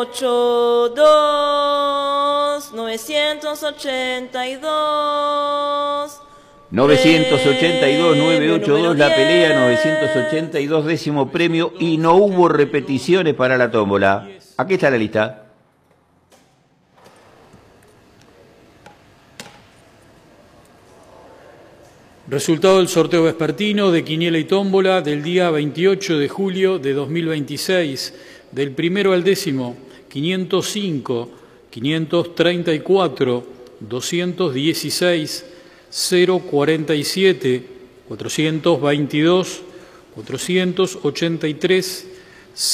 982, 982. 982, 982 la pelea, 982 décimo premio y no hubo repeticiones para la tómbola. Aquí está la lista. Resultado del sorteo vespertino de quiniela y tómbola del día 28 de julio de 2026. Del primero al décimo, 505, 534, 216, 047, 422, 483,